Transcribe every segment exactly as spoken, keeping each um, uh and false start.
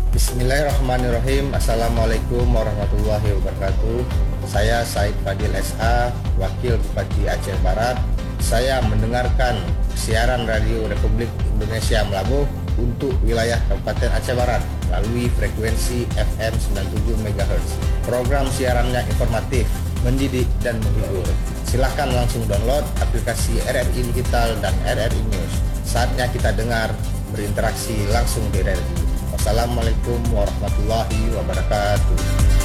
Bismillahirrahmanirrahim. Assalamualaikum warahmatullahi wabarakatuh. Saya Said Fadil S A, Wakil Bupati Aceh Barat. Saya mendengarkan siaran Radio Republik Indonesia Melabuh untuk wilayah Kabupaten Aceh Barat melalui frekuensi F M sembilan puluh tujuh megahertz. Program siarannya informatif, mendidik, dan menghibur. Silahkan langsung download aplikasi R R I Digital dan R R I News. Saatnya kita dengar, berinteraksi langsung di radio. Wassalamualaikum warahmatullahi wabarakatuh.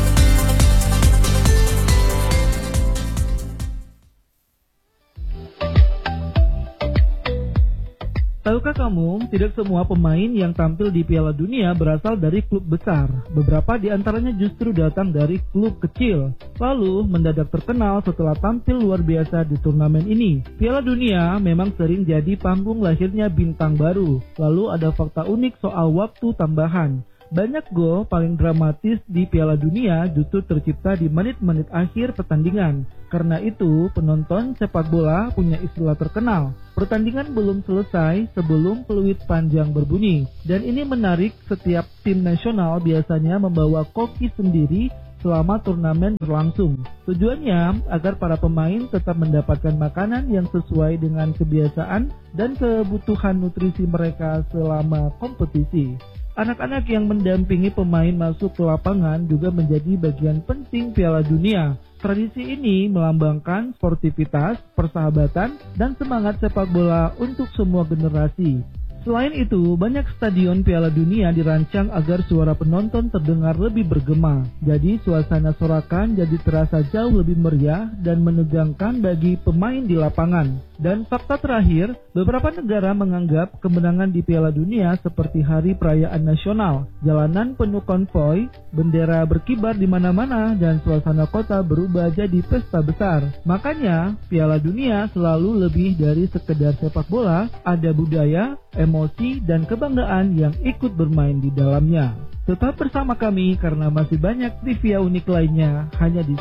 Tahukah kamu, tidak semua pemain yang tampil di Piala Dunia berasal dari klub besar. Beberapa di antaranya justru datang dari klub kecil, lalu mendadak terkenal setelah tampil luar biasa di turnamen ini. Piala Dunia memang sering jadi panggung lahirnya bintang baru. Lalu ada fakta unik soal waktu tambahan. Banyak gol paling dramatis di Piala Dunia justru tercipta di menit-menit akhir pertandingan. Karena itu, penonton sepak bola punya istilah terkenal. Pertandingan belum selesai sebelum peluit panjang berbunyi. Dan ini menarik, setiap tim nasional biasanya membawa koki sendiri selama turnamen berlangsung. Tujuannya agar para pemain tetap mendapatkan makanan yang sesuai dengan kebiasaan dan kebutuhan nutrisi mereka selama kompetisi. Anak-anak yang mendampingi pemain masuk ke lapangan juga menjadi bagian penting Piala Dunia. Tradisi ini melambangkan sportivitas, persahabatan, dan semangat sepak bola untuk semua generasi. Selain itu, banyak stadion Piala Dunia dirancang agar suara penonton terdengar lebih bergema. Jadi, suasana sorakan jadi terasa jauh lebih meriah dan menegangkan bagi pemain di lapangan. Dan fakta terakhir, beberapa negara menganggap kemenangan di Piala Dunia seperti hari perayaan nasional. Jalanan penuh konvoi, bendera berkibar di mana-mana, dan suasana kota berubah jadi pesta besar. Makanya, Piala Dunia selalu lebih dari sekedar sepak bola, ada budaya, emosi, dan kebanggaan yang ikut bermain di dalamnya. Tetap bersama kami karena masih banyak trivia unik lainnya hanya di